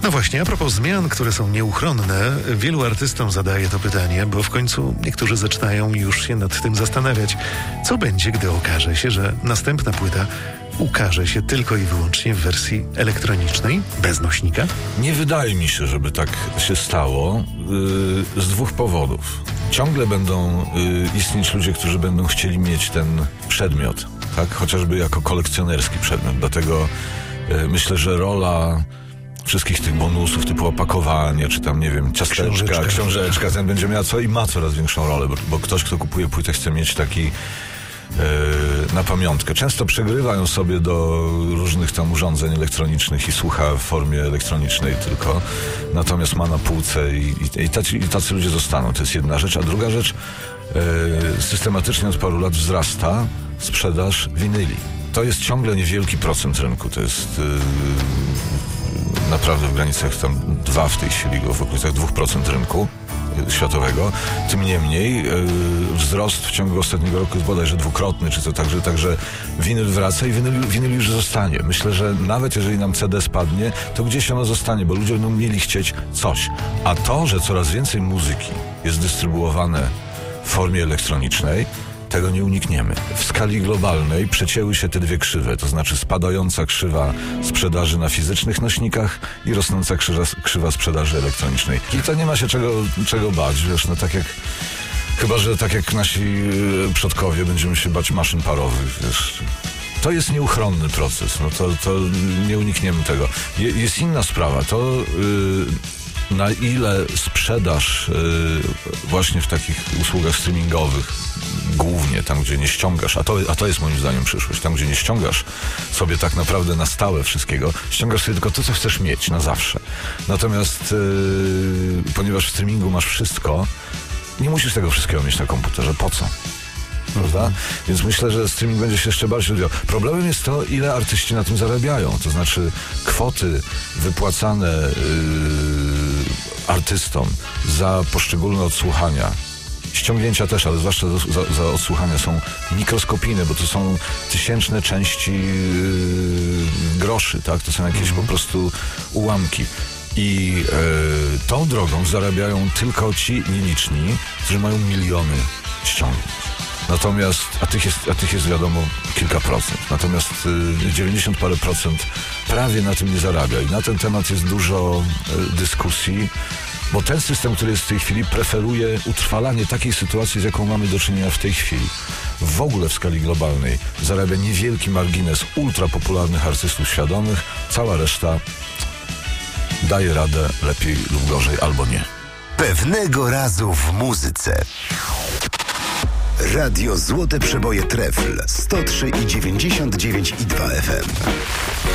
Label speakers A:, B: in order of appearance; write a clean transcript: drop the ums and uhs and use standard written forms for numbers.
A: No właśnie, a propos zmian, które są nieuchronne, wielu artystom zadaje to pytanie, bo w końcu niektórzy zaczynają już się nad tym zastanawiać, co będzie, gdy okaże się, że następna płyta ukaże się tylko i wyłącznie w wersji elektronicznej, bez nośnika?
B: Nie wydaje mi się, żeby tak się stało z dwóch powodów. Ciągle będą istnieć ludzie, którzy będą chcieli mieć ten przedmiot, tak? Chociażby jako kolekcjonerski przedmiot. Dlatego myślę, że rola wszystkich tych bonusów typu opakowanie, czy tam, nie wiem, ciasteczka, książeczka, ten będzie miała i ma coraz większą rolę, bo ktoś, kto kupuje płytę, chce mieć taki na pamiątkę. Często przegrywa ją sobie do różnych tam urządzeń elektronicznych i słucha w formie elektronicznej tylko. Natomiast ma na półce i tacy ludzie zostaną. To jest jedna rzecz. A druga rzecz, systematycznie od paru lat wzrasta sprzedaż winyli. To jest ciągle niewielki procent rynku. To jest naprawdę w granicach tam 2 w tej chwili, w okolicach 2% rynku światowego. Tym niemniej wzrost w ciągu ostatniego roku jest bodajże dwukrotny, czy co, także winyl wraca i winyl już zostanie. Myślę, że nawet jeżeli nam CD spadnie, to gdzieś ono zostanie, bo ludzie będą mieli chcieć coś. A to, że coraz więcej muzyki jest dystrybuowane w formie elektronicznej, tego nie unikniemy. W skali globalnej przecięły się te dwie krzywe, to znaczy spadająca krzywa sprzedaży na fizycznych nośnikach i rosnąca krzywa sprzedaży elektronicznej. I to nie ma się czego bać, wiesz, no tak jak, chyba że tak jak nasi przodkowie będziemy się bać maszyn parowych, wiesz. To jest nieuchronny proces, no to nie unikniemy tego. Jest inna sprawa, to na ile sprzedaż właśnie w takich usługach streamingowych, głównie tam, gdzie nie ściągasz, a to jest moim zdaniem przyszłość, tam, gdzie nie ściągasz sobie tak naprawdę na stałe wszystkiego, ściągasz sobie tylko to, co chcesz mieć na zawsze. Natomiast ponieważ w streamingu masz wszystko, nie musisz tego wszystkiego mieć na komputerze. Po co? Prawda? Więc myślę, że streaming będzie się jeszcze bardziej rozwijał. Problemem jest to, ile artyści na tym zarabiają. To znaczy kwoty wypłacane artystom za poszczególne odsłuchania, ściągnięcia też, ale zwłaszcza za odsłuchania są mikroskopijne, bo to są tysięczne części groszy, tak? To są jakieś po prostu ułamki. I tą drogą zarabiają tylko ci nieliczni, którzy mają miliony ściągnięć. Natomiast, a tych jest wiadomo kilka procent. Natomiast 90 parę procent prawie na tym nie zarabia. I na ten temat jest dużo dyskusji, bo ten system, który jest w tej chwili, preferuje utrwalanie takiej sytuacji, z jaką mamy do czynienia w tej chwili. W ogóle w skali globalnej zarabia niewielki margines ultrapopularnych artystów świadomych. Cała reszta daje radę lepiej lub gorzej, albo nie.
C: Pewnego razu w muzyce. Radio Złote Przeboje Trefl 103,99,2 FM.